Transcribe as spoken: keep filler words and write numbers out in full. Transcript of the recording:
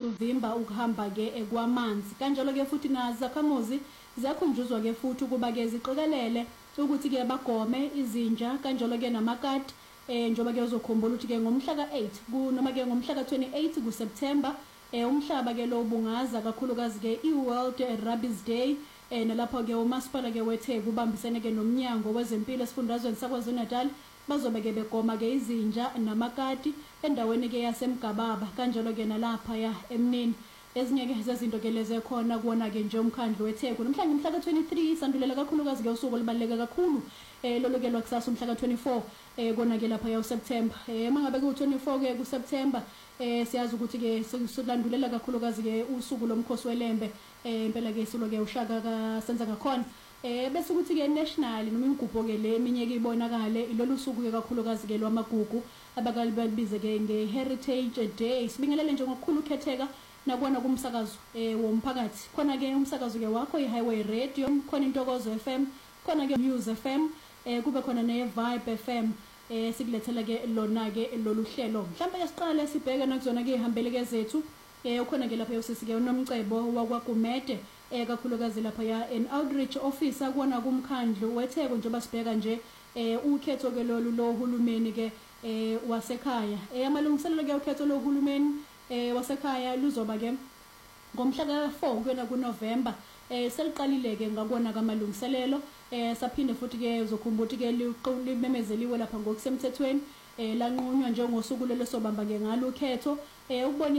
ukuvimba ukuhamba ke kwamanzi. Kanjalo ke futhi nazakhamuzi ziyakhunjuzwa ke futhi ukuba ke ziqikelele ukuthi ke bagome izinja kanjalo ke namakati eh njoba ke uzokhumbula ukuthi ke ngomhla ka-eight kunoma ke ngomhla ka-twenty-eight kuSeptember eh umhlaba ke lo bungaza kakhulukazi ke i-World Rabies Day eh nalapho ke umasipala ke weTheku ubambisene ke nomnyango wezempilo esifundazweni saKwaZulu-Natal bazobe ke begoma ke izinja namakati endaweni ke yaseMgababa kanjalo ke nalapha ya eMnini. Ezinye ke zezinto ke leze khona kuona ke nje umkhandlu weTheku namhlanje umhla ka-twenty-three sandulela kakhulukazi ke usuku libaleka kakhulu eh lolo ke lwakusasa umhla ka-twenty-four eh kona ke lapha ya uSeptember eh mangabe ku-twenty-four ke kuSeptember eh siyazi ukuthi ke silandulela kakhulukazi ke usuku lomkhosi welembe eh impela ke silo ke ushaka ka senza ngakhona eh bese ukuthi ke national noma imigubho ke le eminye ke ibonakale ilolu suku ke kakhulukazi ke lwamagugu abakali balibize ke nge-Heritage Day. Sibingelele nje ngokukhulu ukhetheka nakubona kumsakazo eh womphakathi khona ke umsakazo ke wakho i-Highway Radio khona Intokozo F M khona ke News F M eh kube khona ne-Vibe F M eh sikulethela ke lona ke lolu hlelo. Mhlawumbe yasiqala sibheke nakuzona ke ihambele ke zethu eh ukhona ke lapha yosisi ke unomcebo wakwaGumede eh kakhulukazi lapha ya an outreach officer kuona kumkhandlu weTheku njengoba sibheka nje eh ukhetho ke lolu lohulumeni ke eh wasekhaya eh amalungiselelo ke ukhetho lohulumeni eh wasekhaya luzoba ke ngomhla ka-four kuyona kuNovember eh seliqalile ke ngakona kamalungiselelo eh saphinde futhi ke uzokhumbula ke limemezeliwe lapha ngokusemthethweni eh lanqunywa njengosuku leso bamba ke ngalo ukhetho eh ukubona